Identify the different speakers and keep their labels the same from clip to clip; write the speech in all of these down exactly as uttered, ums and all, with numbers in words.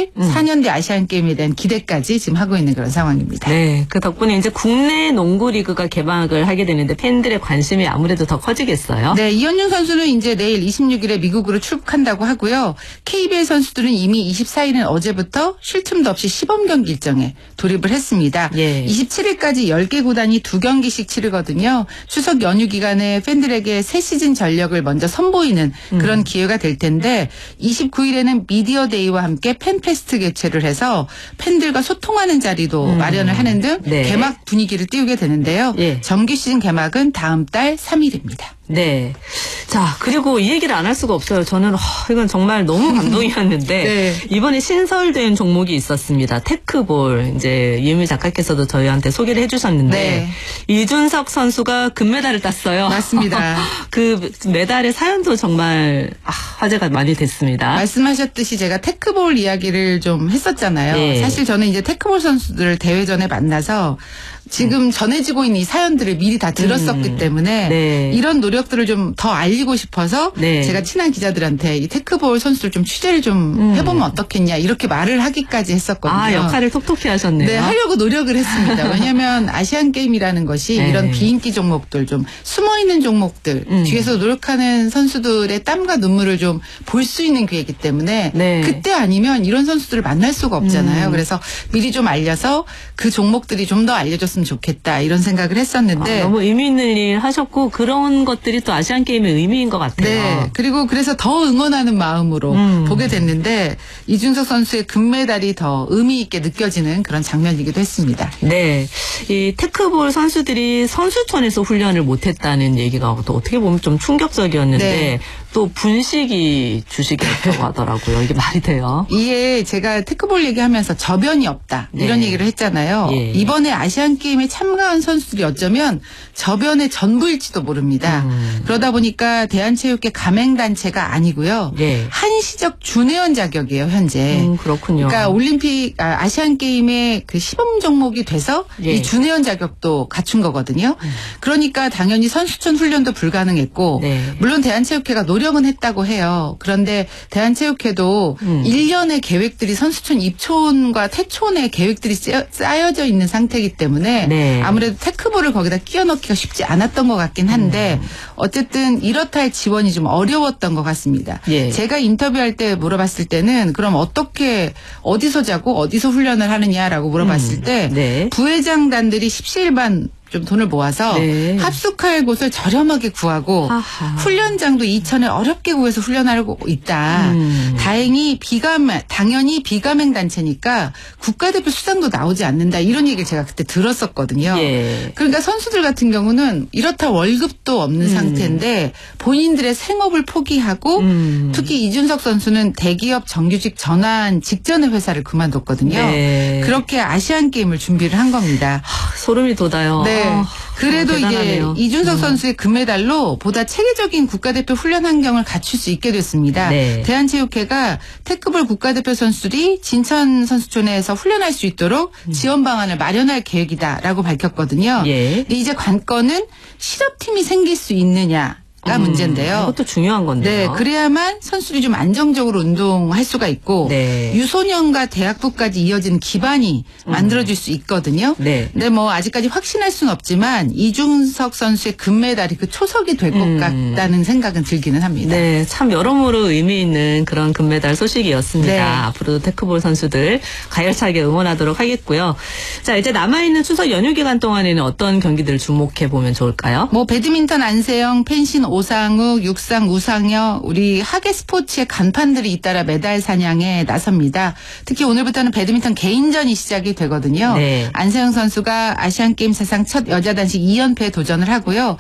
Speaker 1: 내일
Speaker 2: 음.
Speaker 1: 사 년 뒤 아시안 게임에 대한 기대까지 지금 하고 있는 그런 상황입니다.
Speaker 2: 네, 그 덕분에 이제 국내 농구 리그가 개막을 하게 되는데 팬들의 관심이 아무래도 더 커지겠어요.
Speaker 1: 네, 이현중 선수는 이제 내일 이십육 일에 미국으로 출국한다고 하고요. 케이비엘 선수들은 이미 이십사 일은 어제부터 쉴 틈도 없이 시범 경기 일정에 돌입을 했습니다.
Speaker 2: 예.
Speaker 1: 이십칠 일까지 열 개 구단이 두 경기씩 치르거든요. 추석 연휴 기간에 팬들에게 새 시즌 전력을 먼저 선보이는 그런 음. 기회가 될 텐데 이십구 일에는 미디어 데이와 함께 팬페스트 개최를 해서 팬들과 소통하는 자리도 음. 마련을 하는 등 네. 개막 분위기를 띄우게 되는데요. 예. 정규 시즌 개막은 다음 달 삼 일입니다.
Speaker 2: 네. 자, 그리고 이 얘기를 안 할 수가 없어요. 저는 어, 이건 정말 너무 감동이었는데 네. 이번에 신설된 종목이 있었습니다. 테크볼. 이제 유미 작가께서도 저희한테 소개를 해주셨는데 네. 이준석 선수가 금메달을 땄어요.
Speaker 1: 맞습니다.
Speaker 2: 그 메달의 사연도 정말 아, 화제가 많이 됐습니다.
Speaker 1: 말씀하셨듯이 제가 테크볼 이야기를 좀 했었잖아요. 네. 사실 저는 이제 테크볼 선수들을 대회 전에 만나서 지금 전해지고 있는 이 사연들을 미리 다 들었었기 음. 때문에 네. 이런 노력들을 좀 더 알리고 싶어서 네. 제가 친한 기자들한테 이 테크볼 선수들 좀 취재를 좀 음. 해보면 어떻겠냐 이렇게 말을 하기까지 했었거든요.
Speaker 2: 아, 역할을 톡톡히 하셨네요.
Speaker 1: 네, 하려고 노력을 했습니다. 왜냐하면 아시안 게임이라는 것이 네. 이런 비인기 종목들 좀 숨어있는 종목들 음. 뒤에서 노력하는 선수들의 땀과 눈물을 좀 볼 수 있는 기회이기 때문에 네. 그때 아니면 이런 선수들을 만날 수가 없잖아요. 음. 그래서 미리 좀 알려서 그 종목들이 좀 더 알려줬으면 좋겠다 이런 생각을 했었는데
Speaker 2: 아, 너무 의미 있는 일 하셨고 그런 것들이 또 아시안 게임의 의미인 것 같아요.
Speaker 1: 네. 그리고 그래서 더 응원하는 마음으로 음. 보게 됐는데 이준석 선수의 금메달이 더 의미 있게 느껴지는 그런 장면이기도 했습니다.
Speaker 2: 네. 이 테크볼 선수들이 선수촌에서 훈련을 못했다는 얘기가 또 어떻게 보면 좀 충격적이었는데 네. 또 분식이 주식이었다고 하더라고요. 이게 말이 돼요?
Speaker 1: 이게 제가 테크볼 얘기하면서 저변이 없다 이런 네. 얘기를 했잖아요. 예. 이번에 아시안 게임에 참가한 선수들이 어쩌면 저변의 전부일지도 모릅니다. 음. 그러다 보니까 대한체육회 가맹단체가 아니고요. 예. 한시적 준회원 자격이에요, 현재.
Speaker 2: 음, 그렇군요.
Speaker 1: 그러니까 올림픽, 아, 아시안 게임의 그 시범 종목이 돼서 예. 이 준회원 자격도 갖춘 거거든요. 음. 그러니까 당연히 선수촌 훈련도 불가능했고 네. 물론 대한체육회가 노력은 했다고 해요. 그런데 대한체육회도 음. 일 년의 계획들이 선수촌 입촌과 퇴촌의 계획들이 쌓여져 있는 상태이기 때문에 네. 아무래도 테크볼을 거기다 끼워 넣기가 쉽지 않았던 것 같긴 한데 음. 어쨌든 이렇다 할 지원이 좀 어려웠던 것 같습니다. 예. 제가 인터뷰할 때 물어봤을 때는 그럼 어떻게 어디서 자고 어디서 훈련을 하느냐라고 물어봤을 음. 때 네. 부회장단들이 십시일반 좀 돈을 모아서 네. 합숙할 곳을 저렴하게 구하고 아하. 훈련장도 이천에 어렵게 구해서 훈련하고 있다. 음. 다행히 비가맹 당연히 비가맹 단체니까 국가대표 수당도 나오지 않는다. 이런 얘기를 제가 그때 들었었거든요. 예. 그러니까 선수들 같은 경우는 이렇다 월급도 없는 음. 상태인데 본인들의 생업을 포기하고 음. 특히 이준석 선수는 대기업 정규직 전환 직전에 회사를 그만뒀거든요. 네. 그렇게 아시안 게임을 준비를 한 겁니다.
Speaker 2: 하, 소름이 돋아요.
Speaker 1: 네. 그래도
Speaker 2: 어,
Speaker 1: 이제 이준석 음. 선수의 금메달로 보다 체계적인 국가대표 훈련 환경을 갖출 수 있게 됐습니다. 네. 대한체육회가 테크볼 국가대표 선수들이 진천 선수촌에서 훈련할 수 있도록 음. 지원 방안을 마련할 계획이다라고 밝혔거든요. 예. 근데 이제 관건은 실업팀이 생길 수 있느냐. 가 음, 문제인데요.
Speaker 2: 이것도 중요한 건데요.
Speaker 1: 네, 그래야만 선수들이 좀 안정적으로 운동할 수가 있고 네. 유소년과 대학부까지 이어지는 기반이 음. 만들어질 수 있거든요. 네. 근데 뭐 아직까지 확신할 수는 없지만 이준석 선수의 금메달이 그 초석이 될 것 음. 같다는 생각은 들기는 합니다.
Speaker 2: 네, 참 여러모로 의미 있는 그런 금메달 소식이었습니다. 네. 앞으로도 테크볼 선수들 가열차게 응원하도록 하겠고요. 자, 이제 남아있는 추석 연휴 기간 동안에는 어떤 경기들을 주목해 보면 좋을까요?
Speaker 1: 뭐 배드민턴 안세영, 펜신 오상욱, 육상 우상여 우리 하계 스포츠의 간판들이 잇따라 메달 사냥에 나섭니다. 특히 오늘부터는 배드민턴 개인전이 시작이 되거든요. 네. 안세영 선수가 아시안게임 사상 첫 여자 단식 이 연패에 도전을 하고요.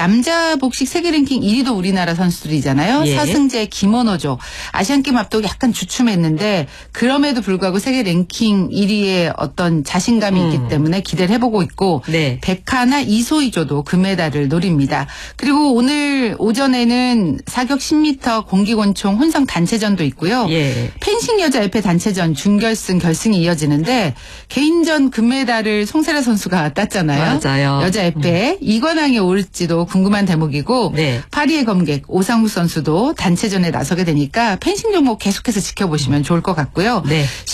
Speaker 1: 남자 복식 세계 랭킹 일 위도 우리나라 선수들이잖아요. 예. 서승재, 김원호조. 아시안게임 앞두고 약간 주춤했는데 그럼에도 불구하고 세계 랭킹 일 위의 어떤 자신감이 음. 있기 때문에 기대를 해보고 있고 네. 백하나 이소희조도 금메달을 노립니다. 그리고 오늘 오전에는 사격 십 미터 공기권총 혼성 단체전도 있고요. 예. 펜싱 여자 에페 단체전 준결승 결승이 이어지는데 개인전 금메달을 송세라 선수가 땄잖아요.
Speaker 2: 맞아요.
Speaker 1: 여자 에페 음. 이관왕에 오를지도 궁금한 대목이고 네. 파리의 검객 오상욱 선수도 단체전에 나서게 되니까 펜싱 종목 계속해서 지켜보시면 좋을 것 같고요. 네.